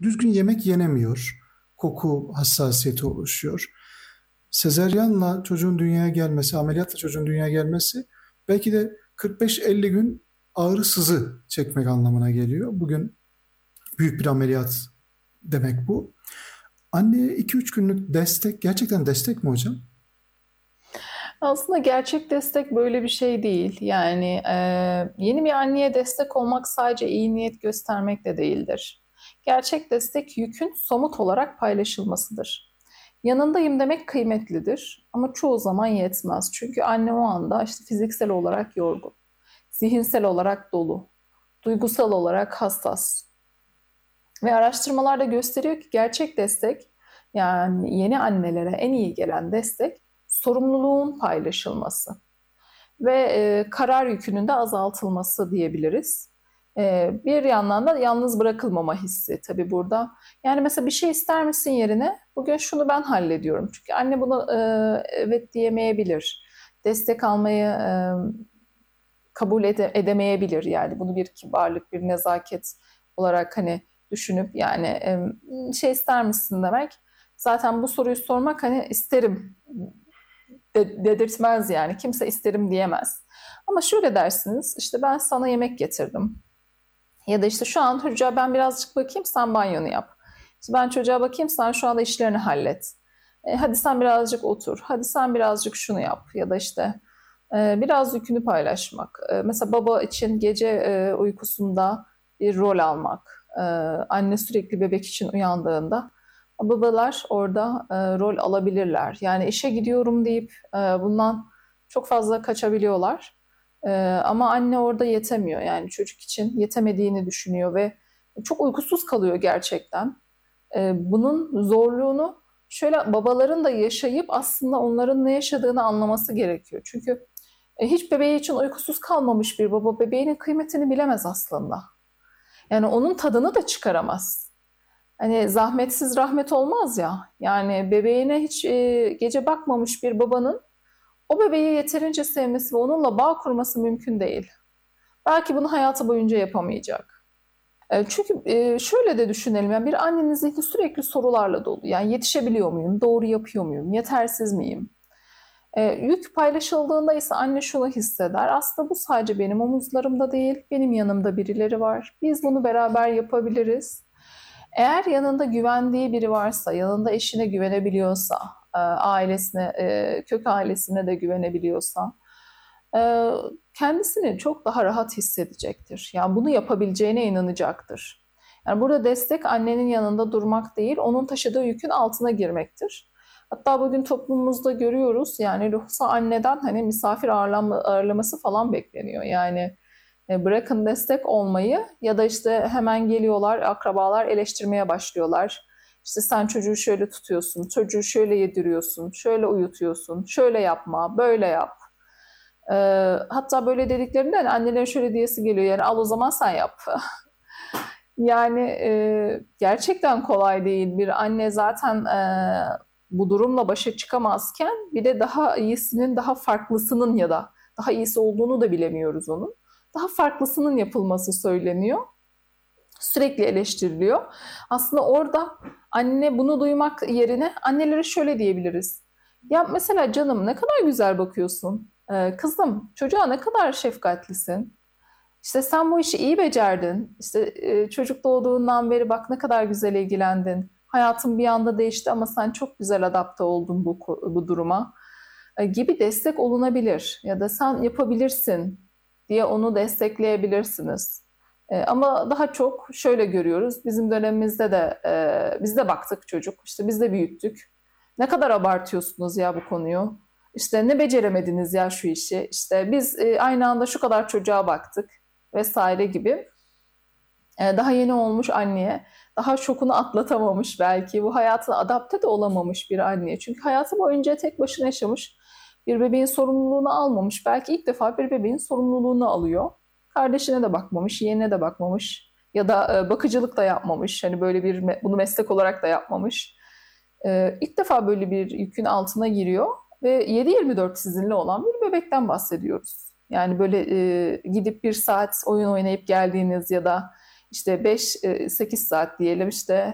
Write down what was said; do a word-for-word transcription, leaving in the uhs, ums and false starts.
düzgün yemek yenemiyor. Koku hassasiyeti oluşuyor. Sezeryanla çocuğun dünyaya gelmesi, ameliyatla çocuğun dünyaya gelmesi belki de kırk beş elli gün ağrı sızı çekmek anlamına geliyor. Bugün büyük bir ameliyat demek bu. Anneye iki üç günlük destek gerçekten destek mi hocam? Aslında gerçek destek böyle bir şey değil. Yani e, yeni bir anneye destek olmak sadece iyi niyet göstermek de değildir. Gerçek destek yükün somut olarak paylaşılmasıdır. Yanındayım demek kıymetlidir ama çoğu zaman yetmez. Çünkü anne o anda işte fiziksel olarak yorgun, zihinsel olarak dolu, duygusal olarak hassas. Ve araştırmalar da gösteriyor ki gerçek destek, yani yeni annelere en iyi gelen destek sorumluluğun paylaşılması ve e, karar yükünün de azaltılması diyebiliriz. E, bir yandan da yalnız bırakılmama hissi tabii burada. Yani mesela bir şey ister misin yerine, bugün şunu ben hallediyorum. Çünkü anne buna e, evet diyemeyebilir. Destek almayı e, kabul ede- edemeyebilir. Yani bunu bir kibarlık, bir nezaket olarak hani düşünüp yani e, şey ister misin demek. Zaten bu soruyu sormak hani isterim de- dedirtmez yani. Kimse isterim diyemez. Ama şöyle dersiniz, işte ben sana yemek getirdim. Ya da işte şu an çocuğa ben birazcık bakayım, sen banyonu yap. İşte ben çocuğa bakayım, sen şu anda işlerini hallet. E, hadi sen birazcık otur. Hadi sen birazcık şunu yap. Ya da işte e, biraz yükünü paylaşmak. E, mesela baba için gece e, uykusunda bir rol almak. E, anne sürekli bebek için uyandığında babalar orada e, rol alabilirler. Yani işe gidiyorum deyip e, bundan çok fazla kaçabiliyorlar. E, ama anne orada yetemiyor. Yani çocuk için yetemediğini düşünüyor ve çok uykusuz kalıyor gerçekten. E, bunun zorluğunu şöyle babaların da yaşayıp aslında onların ne yaşadığını anlaması gerekiyor. Çünkü e, hiç bebeği için uykusuz kalmamış bir baba bebeğinin kıymetini bilemez aslında. Yani onun tadını da çıkaramaz. Hani zahmetsiz rahmet olmaz ya. Yani bebeğine hiç e, gece bakmamış bir babanın o bebeği yeterince sevmesi ve onunla bağ kurması mümkün değil. Belki bunu hayatı boyunca yapamayacak. E, çünkü e, şöyle de düşünelim. Yani bir annenin zihni sürekli sorularla dolu. Yani yetişebiliyor muyum? Doğru yapıyor muyum? Yetersiz miyim? E, yük paylaşıldığında ise anne şunu hisseder. Aslında bu sadece benim omuzlarımda değil, benim yanımda birileri var. Biz bunu beraber yapabiliriz. Eğer yanında güvendiği biri varsa, yanında eşine güvenebiliyorsa, e, ailesine, e, kök ailesine de güvenebiliyorsa, e, kendisini çok daha rahat hissedecektir. Yani bunu yapabileceğine inanacaktır. Yani burada destek annenin yanında durmak değil, onun taşıdığı yükün altına girmektir. Hatta bugün toplumumuzda görüyoruz yani ruhsal anneden hani misafir ağırlanma, ağırlaması falan bekleniyor. Yani e, bırakın destek olmayı ya da işte hemen geliyorlar akrabalar eleştirmeye başlıyorlar. İşte sen çocuğu şöyle tutuyorsun, çocuğu şöyle yediriyorsun, şöyle uyutuyorsun, şöyle yapma, böyle yap. E, hatta böyle dediklerinde hani annelerin şöyle diyesi geliyor yani al o zaman sen yap. Yani e, gerçekten kolay değil. Bir anne zaten e, bu durumla başa çıkamazken bir de daha iyisinin, daha farklısının ya da daha iyisi olduğunu da bilemiyoruz onun. Daha farklısının yapılması söyleniyor. Sürekli eleştiriliyor. Aslında orada anne bunu duymak yerine annelere şöyle diyebiliriz. Ya mesela canım ne kadar güzel bakıyorsun. Ee, kızım çocuğa ne kadar şefkatlisin. İşte sen bu işi iyi becerdin. İşte e, çocuk doğduğundan beri bak ne kadar güzel ilgilendin. Hayatın bir anda değişti ama sen çok güzel adapte oldun bu, bu duruma. E, gibi destek olunabilir. Ya da sen yapabilirsin diye onu destekleyebilirsiniz. E, ama daha çok şöyle görüyoruz. Bizim dönemimizde de e, biz de baktık çocuk. İşte biz de büyüttük. Ne kadar abartıyorsunuz ya bu konuyu. İşte ne beceremediniz ya şu işi. İşte biz e, aynı anda şu kadar çocuğa baktık vesaire gibi. E, daha yeni olmuş anneye, daha şokunu atlatamamış belki, bu hayatına adapte de olamamış bir anneye. Çünkü hayatı boyunca tek başına yaşamış, bir bebeğin sorumluluğunu almamış. Belki ilk defa bir bebeğin sorumluluğunu alıyor. Kardeşine de bakmamış, yeğenine de bakmamış ya da e, bakıcılık da yapmamış. Hani böyle bir bunu meslek olarak da yapmamış. E, ilk defa böyle bir yükün altına giriyor ve yedi yirmi dört sizinle olan bir bebekten bahsediyoruz. Yani böyle e, gidip bir saat oyun oynayıp geldiğiniz ya da işte beş sekiz saat diyelim işte